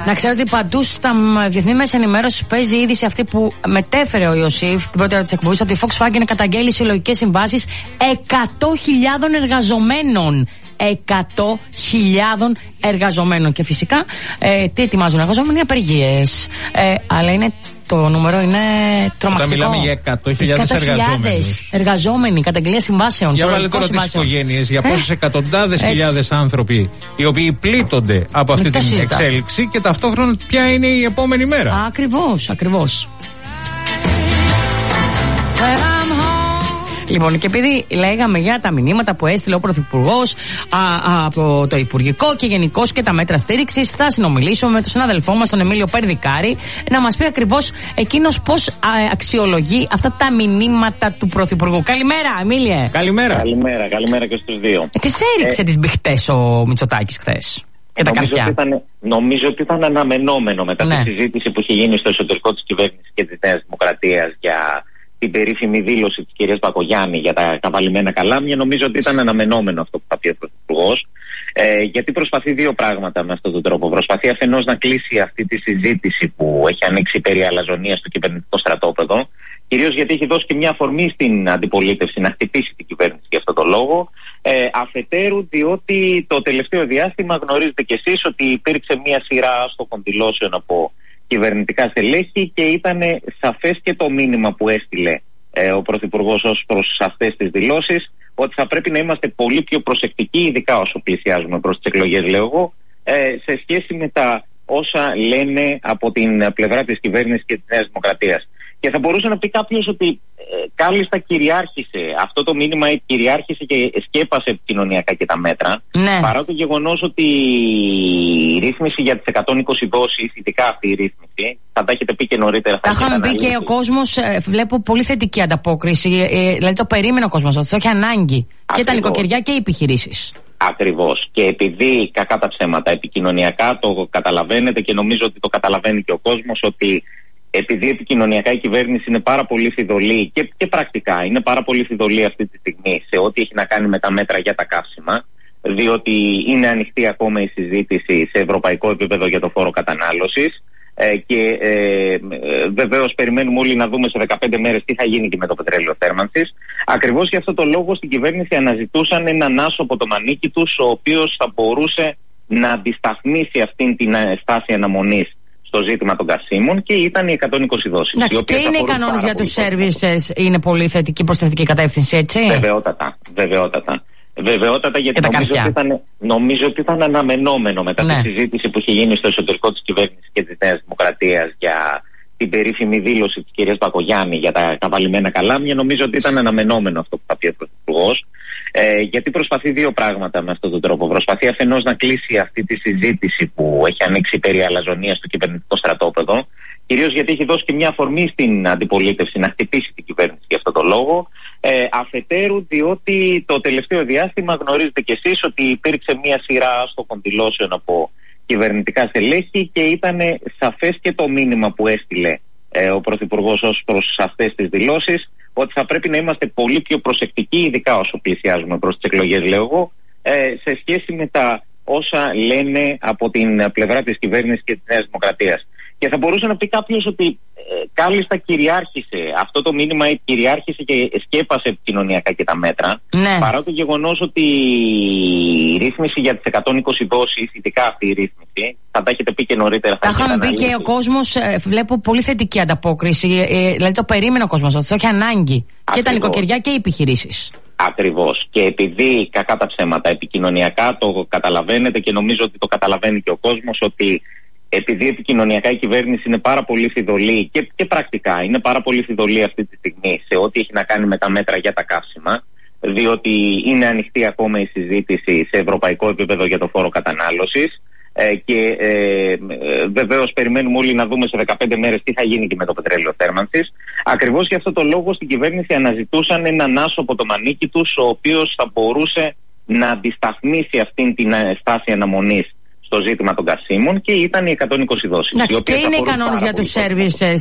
Να ξέρω ότι παντού στα διεθνή μέσα ενημέρωση παίζει η είδηση αυτή που μετέφερε ο Ιωσήφ την πρώτη ώρα της εκπομπής, ότι η Volkswagen καταγγέλει συλλογικές συμβάσεις 100.000 εργαζομένων. 100.000 εργαζομένων. Και φυσικά τι ετοιμάζουν οι εργαζόμενοι? Απεργίες. Αλλά είναι, το νούμερο είναι τρομακτικό. Όταν μιλάμε για 100.000 εργαζόμενοι, καταγγελία συμβάσεων. Για βάλε τώρα τις οικογένειες, για πόσες εκατοντάδες χιλιάδες άνθρωποι οι οποίοι πλήττονται από αυτή την εξέλιξη και ταυτόχρονα ποια είναι η επόμενη μέρα. Ακριβώς. Λοιπόν, και επειδή λέγαμε για τα μηνύματα που έστειλε ο Πρωθυπουργός από το Υπουργικό και γενικώς και τα μέτρα στήριξης, θα συνομιλήσουμε με τον συνάδελφό μας, τον Εμίλιο Περδικάρη, να μας πει ακριβώς εκείνος πώς αξιολογεί αυτά τα μηνύματα του Πρωθυπουργού. Καλημέρα, Εμίλιε. Καλημέρα και στους δύο. Τις έριξε τις μπιχτές ο Μητσοτάκης χθες. Νομίζω ότι ήταν αναμενόμενο μετά τη συζήτηση που είχε γίνει στο εσωτερικό της κυβέρνησης και της Νέας Δημοκρατίας για την περίφημη δήλωση της κυρίας Μπακογιάννη για τα καβαλημένα καλάμια. Νομίζω ότι ήταν αναμενόμενο αυτό που θα πει ο Πρωθυπουργός, γιατί προσπαθεί δύο πράγματα με αυτόν τον τρόπο. Προσπαθεί αφενός να κλείσει αυτή τη συζήτηση που έχει ανοίξει περί αλαζονίας στο κυβερνητικό στρατόπεδο, κυρίως γιατί έχει δώσει και μια αφορμή στην αντιπολίτευση να χτυπήσει την κυβέρνηση για αυτόν τον λόγο. Αφετέρου, διότι το τελευταίο διάστημα γνωρίζετε κι εσείς ότι υπήρξε μια σειρά άστοχων δηλώσεων από κυβερνητικά στελέχη και ήταν σαφές και το μήνυμα που έστειλε ο Πρωθυπουργός ως προς αυτές τις δηλώσεις, ότι θα πρέπει να είμαστε πολύ πιο προσεκτικοί, ειδικά όσο πλησιάζουμε προς τις εκλογές, λέω εγώ, σε σχέση με τα όσα λένε από την πλευρά της κυβέρνησης και της Νέας Δημοκρατίας. Και θα μπορούσε να πει κάποιος ότι κάλλιστα κυριάρχησε αυτό το μήνυμα, κυριάρχησε και σκέπασε επικοινωνιακά και τα μέτρα. Ναι. Παρά το γεγονός ότι η ρύθμιση για τις 120 δόσεις, ειδικά αυτή η ρύθμιση, θα τα έχετε πει και νωρίτερα. Τα είχαμε πει και ο κόσμος, βλέπω πολύ θετική ανταπόκριση. Δηλαδή το περίμενε ο κόσμος, αυτό έχει ανάγκη. Ακριβώς. Και τα νοικοκυριά και οι επιχειρήσεις. Ακριβώς. Και επειδή κακά τα ψέματα επικοινωνιακά το καταλαβαίνετε και νομίζω ότι το καταλαβαίνει και ο κόσμος, ότι επειδή επικοινωνιακά η κυβέρνηση είναι πάρα πολύ φιδωλή και πρακτικά είναι πάρα πολύ φιδωλή αυτή τη στιγμή σε ό,τι έχει να κάνει με τα μέτρα για τα καύσιμα, διότι είναι ανοιχτή ακόμα η συζήτηση σε ευρωπαϊκό επίπεδο για το φόρο κατανάλωσης και βεβαίως περιμένουμε όλοι να δούμε σε 15 μέρες τι θα γίνει και με το πετρέλαιο θέρμανσης. Ακριβώς για αυτό το λόγο στην κυβέρνηση αναζητούσαν έναν άσο από το μανίκι τους, ο οποίος θα μπορούσε να αντισταθμίσει αυτήν την στάση αναμονής στο ζήτημα των καυσίμων, και ήταν οι 120 δόσεις. Εντάξει, και είναι οι κανόνες για τους services, είναι πολύ θετική προς θετική κατεύθυνση, έτσι. Βεβαιότατα, γιατί νομίζω ότι ήταν αναμενόμενο μετά τη συζήτηση που είχε γίνει στο εσωτερικό της κυβέρνησης και της Νέας Δημοκρατίας για την περίφημη δήλωση της κυρίας Μπακογιάννη για τα καβαλημένα καλάμια. Νομίζω ότι ήταν αναμενόμενο αυτό που θα πει ο Πρωθυπουργός, γιατί προσπαθεί δύο πράγματα με αυτόν τον τρόπο. Προσπαθεί αφενός να κλείσει αυτή τη συζήτηση που έχει ανοίξει περί αλαζονίας στο κυβερνητικό στρατόπεδο, κυρίως γιατί έχει δώσει και μια αφορμή στην αντιπολίτευση να χτυπήσει την κυβέρνηση για αυτόν τον λόγο. Αφετέρου, διότι το τελευταίο διάστημα γνωρίζετε κι εσείς ότι υπήρξε μια σειρά άστοχων δηλώσεων από κυβερνητικά στελέχη και ήταν σαφές και το μήνυμα που έστειλε ο Πρωθυπουργός ως προς αυτές τις δηλώσεις, ότι θα πρέπει να είμαστε πολύ πιο προσεκτικοί, ειδικά όσο πλησιάζουμε προς τις εκλογές, λέω εγώ, σε σχέση με τα όσα λένε από την πλευρά της κυβέρνησης και της Νέας Δημοκρατίας. Και θα μπορούσε να πει κάποιος ότι κάλλιστα κυριάρχησε αυτό το μήνυμα, κυριάρχησε και σκέπασε επικοινωνιακά και τα μέτρα. Ναι. Παρά το γεγονός ότι η ρύθμιση για τις 120 δόσεις, ειδικά αυτή η ρύθμιση, θα τα έχετε πει και νωρίτερα. Τα είχαμε πει και ο κόσμος, βλέπω πολύ θετική ανταπόκριση. Δηλαδή το περίμενε ο κόσμος, αυτό έχει ανάγκη. Ακριβώς. Και τα νοικοκυριά και οι επιχειρήσεις. Ακριβώς. Και επειδή κακά τα ψέματα επικοινωνιακά το καταλαβαίνετε και νομίζω ότι το καταλαβαίνει και ο κόσμος, ότι επειδή επικοινωνιακά η κυβέρνηση είναι πάρα πολύ φιδωλή και πρακτικά είναι πάρα πολύ φιδωλή αυτή τη στιγμή σε ό,τι έχει να κάνει με τα μέτρα για τα καύσιμα, διότι είναι ανοιχτή ακόμα η συζήτηση σε ευρωπαϊκό επίπεδο για το φόρο κατανάλωσης και βεβαίως περιμένουμε όλοι να δούμε σε 15 μέρες τι θα γίνει και με το πετρέλαιο θέρμανσης. Ακριβώς για αυτό το λόγο στην κυβέρνηση αναζητούσαν έναν άσο από το μανίκι τους, ο οποίος θα μπορούσε να αντισταθμίσει αυτήν την στάση αναμονής στο ζήτημα των καυσίμων, και ήταν οι 120 δόσεις. Και είναι οι κανόνες για τους services,